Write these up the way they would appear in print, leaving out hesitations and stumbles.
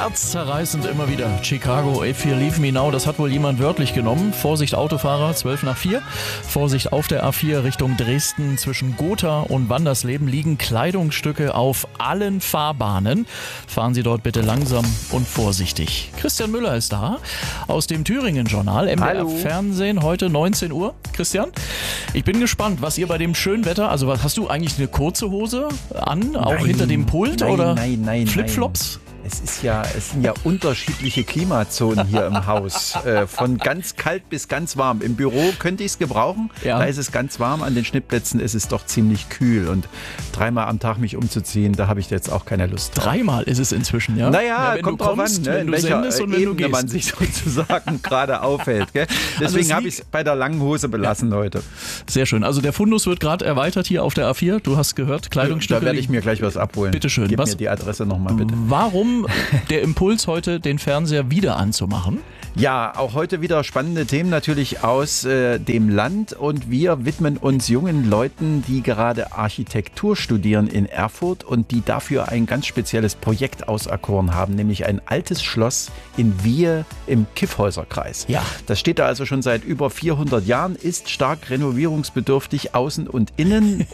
Herzzerreißend immer wieder. Chicago, If You Leave Me Now, das hat wohl jemand wörtlich genommen. Vorsicht Autofahrer, 4:12. Vorsicht auf der A4 Richtung Dresden. Zwischen Gotha und Wandersleben liegen Kleidungsstücke auf allen Fahrbahnen. Fahren Sie dort bitte langsam und vorsichtig. Christian Müller ist da aus dem Thüringen-Journal, MDR Fernsehen, heute 19 Uhr. Christian, ich bin gespannt, was ihr bei dem schönen Wetter, also hast du eigentlich eine kurze Hose an, auch hinter dem Pult oder Flipflops? Es sind ja unterschiedliche Klimazonen hier im Haus. Von ganz kalt bis ganz warm. Im Büro könnte ich es gebrauchen. Ja. Da ist es ganz warm. An den Schnittplätzen ist es doch ziemlich kühl. Und 3-mal am Tag mich umzuziehen, da habe ich jetzt auch keine Lust drauf. 3-mal ist es inzwischen, ja? Naja, kommt drauf an, ne? Wenn du sendest und wenn du gehst. Man sich sozusagen gerade aufhält. Gell? Deswegen habe ich es bei der langen Hose belassen heute. Sehr schön. Also der Fundus wird gerade erweitert hier auf der A4. Du hast gehört, Kleidungsstücke. Da werde ich mir gleich was abholen. Bitte schön. Gib mir die Adresse nochmal bitte. Warum der Impuls heute, den Fernseher wieder anzumachen? Ja, auch heute wieder spannende Themen natürlich aus dem Land und wir widmen uns jungen Leuten, die gerade Architektur studieren in Erfurt und die dafür ein ganz spezielles Projekt auserkoren haben, nämlich ein altes Schloss in Wiehe im Kyffhäuserkreis. Ja. Das steht da also schon seit über 400 Jahren, ist stark renovierungsbedürftig, außen und innen.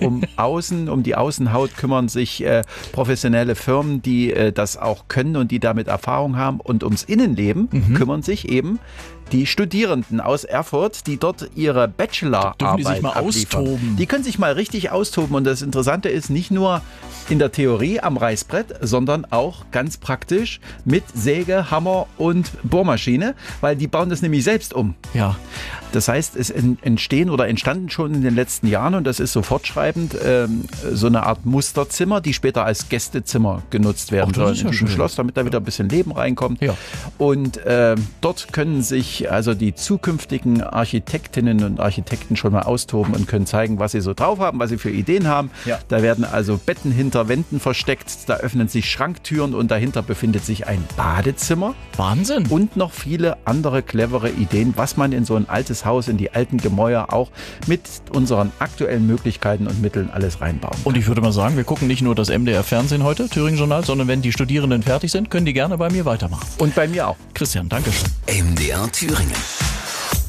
Um die Außenhaut kümmern sich professionelle Firmen, die das auch können und die damit Erfahrung haben, und ums Innenleben kümmern sich eben die Studierenden aus Erfurt, die dort ihre Bachelorarbeit dürfen die sich mal abliefern. austoben. Die können sich mal richtig austoben und das Interessante ist, nicht nur in der Theorie am Reißbrett, sondern auch ganz praktisch mit Säge, Hammer und Bohrmaschine, weil die bauen das nämlich selbst um. Ja. Das heißt, es entstanden schon in den letzten Jahren, und das ist so fortschreibend, so eine Art Musterzimmer, die später als Gästezimmer genutzt werden sollen in diesem Schloss, damit da wieder ein bisschen Leben reinkommt. Ja. Und dort können sich also die zukünftigen Architektinnen und Architekten schon mal austoben und können zeigen, was sie so drauf haben, was sie für Ideen haben. Ja. Da werden also Betten hinter Wänden versteckt, da öffnen sich Schranktüren und dahinter befindet sich ein Badezimmer. Wahnsinn! Und noch viele andere clevere Ideen, was man in so ein altes Haus, in die alten Gemäuer auch mit unseren aktuellen Möglichkeiten und Mitteln alles reinbauen kann. Und ich würde mal sagen, wir gucken nicht nur das MDR Fernsehen heute, Thüringen-Journal, sondern wenn die Studierenden fertig sind, können die gerne bei mir weitermachen. Und bei mir auch. Christian, danke schön. MDR Thüringen.